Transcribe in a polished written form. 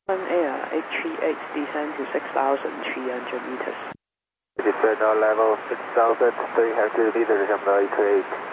Sun Air 838 descend to 6,300 meters. Descend on level 6,300 meters from 838.